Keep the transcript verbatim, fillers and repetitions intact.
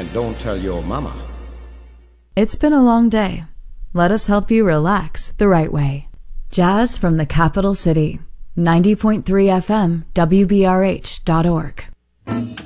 And don't tell your mama. It's been a long day. Let us help you relax the right way. Jazz from the capital city. ninety point three F M, W B R H dot org.